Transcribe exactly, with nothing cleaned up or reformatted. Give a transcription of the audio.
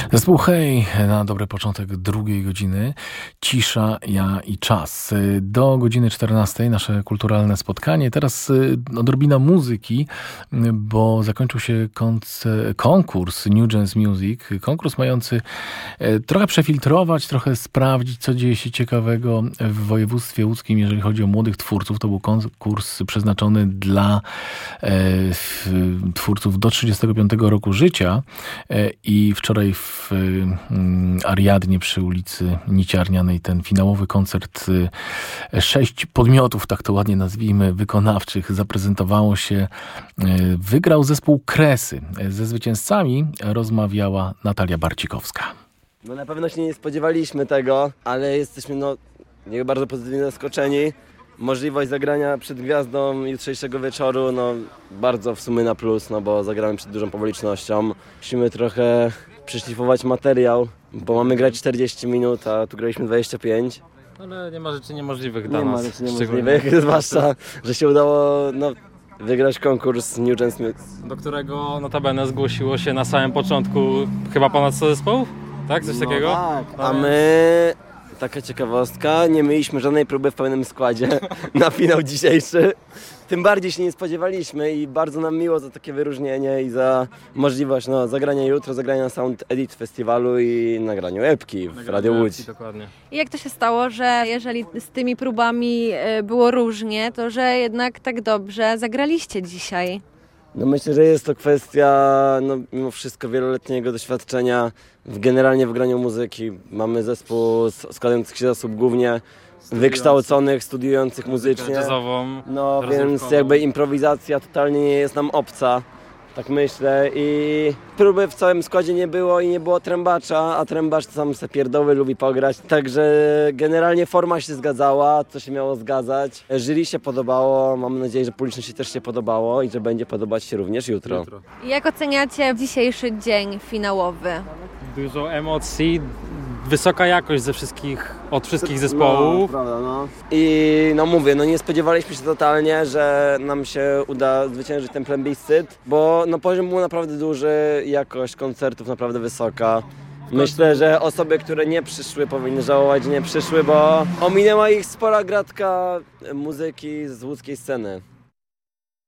Zespół Hej na dobry początek drugiej godziny. Cisza, ja i czas. Do godziny czternastej nasze kulturalne spotkanie. Teraz odrobina muzyki, bo zakończył się konce- konkurs New Jazz Music. Konkurs mający trochę przefiltrować, trochę sprawdzić, co dzieje się ciekawego w województwie łódzkim, jeżeli chodzi o młodych twórców. To był konkurs przeznaczony dla e, twórców do trzydziestego piątego roku życia e, i wczoraj w w Ariadnie przy ulicy Niciarnianej ten finałowy koncert. Sześć podmiotów, tak to ładnie nazwijmy, wykonawczych zaprezentowało się. Wygrał zespół Kresy. Ze zwycięzcami rozmawiała Natalia Barcikowska. No na pewno się nie spodziewaliśmy tego, ale jesteśmy no nie bardzo pozytywnie zaskoczeni. Możliwość zagrania przed gwiazdą jutrzejszego wieczoru, no bardzo w sumie na plus, no bo zagramy przed dużą publicznością. Musimy trochę przeszlifować materiał, bo mamy grać czterdzieści minut, a tu graliśmy dwadzieścia pięć. Ale nie ma rzeczy niemożliwych dla nie nas. Nie ma rzeczy niemożliwych, zwłaszcza, że się udało no, wygrać konkurs New Jazz Music. Do którego notabene zgłosiło się na samym początku chyba ponad sto zespołów? Tak? Coś no takiego? Tak, a my... Taka ciekawostka, nie mieliśmy żadnej próby w pełnym składzie na finał dzisiejszy. Tym bardziej się nie spodziewaliśmy i bardzo nam miło za takie wyróżnienie i za możliwość no, zagrania jutro, zagrania na Sound Edit Festiwalu i nagraniu epki w Nagraniu Radio Łódź. epki, dokładnie. I jak to się stało, że jeżeli z tymi próbami było różnie, to że jednak tak dobrze zagraliście dzisiaj? No myślę, że jest to kwestia no, mimo wszystko wieloletniego doświadczenia w, generalnie w graniu muzyki. Mamy zespół składający się z osób głównie wykształconych, studiujących muzycznie. Jazzową, no więc jakby improwizacja totalnie nie jest nam obca. Tak myślę i próby w całym składzie nie było i nie było trębacza, a trębacz to sam se pierdoły lubi pograć. Także generalnie forma się zgadzała, co się miało zgadzać. Jury się podobało, mam nadzieję, że publiczności też się podobało i że będzie podobać się również jutro. jutro. I jak oceniacie dzisiejszy dzień finałowy? Dużo emocji, wysoka jakość ze wszystkich, od wszystkich zespołów. No, prawda, no. I no mówię, no nie spodziewaliśmy się totalnie, że nam się uda zwyciężyć ten plebiscyt, bo no poziom był naprawdę duży, jakość koncertów naprawdę wysoka. Myślę, że osoby, które nie przyszły, powinny żałować, że nie przyszły, bo ominęła ich spora gratka muzyki z łódzkiej sceny.